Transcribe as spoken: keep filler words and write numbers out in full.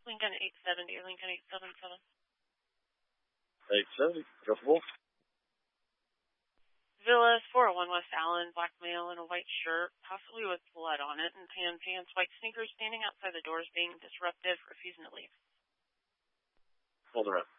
Lincoln eight seventy or Lincoln eight seventy-seven. eight seventy. Go for both. Villas, four oh one West Allen, black male in a white shirt, possibly with blood on it, and tan pants, white sneakers, standing outside the doors, being disruptive, refusing to leave. Hold around.